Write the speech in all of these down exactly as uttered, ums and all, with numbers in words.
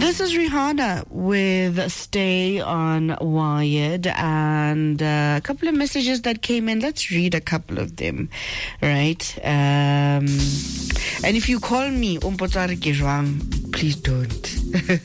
This is Rihanna with Stay on Wired, and uh, a couple of messages that came in. Let's read a couple of them, right? Um, and if you call me, please don't.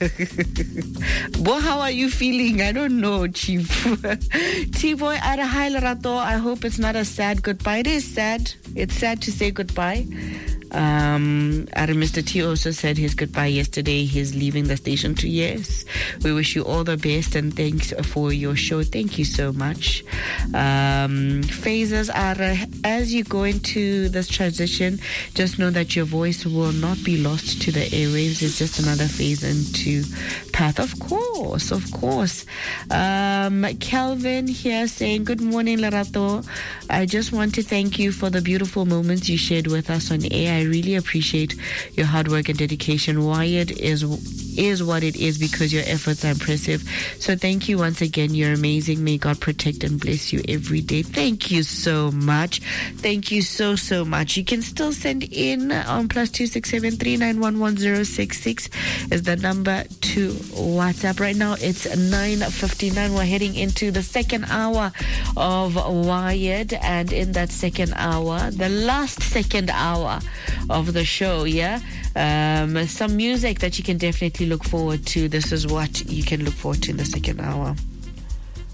Boy, how are you feeling? I don't know, Chief. T-Boy, hi Lerato. I hope it's not a sad goodbye. It is sad. It's sad to say goodbye. Um, Mister T also said his goodbye yesterday. He's leaving the station too. Yes, we wish you all the best and thanks for your show. Thank you so much. Um, phases are uh, as you go into this transition, just know that your voice will not be lost to the airwaves. It's just another phase into path. Of course, of course. Um, Kelvin here saying, good morning, Lerato. I just want to thank you for the beautiful moments you shared with us on air. I really appreciate your hard work and dedication. Wired is is what it is because your efforts are impressive. So thank you once again. You're amazing. May God protect and bless you every day. Thank you so much. Thank you so, so much. You can still send in on plus two six seven three nine one one zero six six is the number to WhatsApp. Right now it's nine fifty-nine. We're heading into the second hour of Wired, and in that second hour, the last second hour of the show, yeah, um, some music that you can definitely look forward to. This is what you can look forward to in the second hour.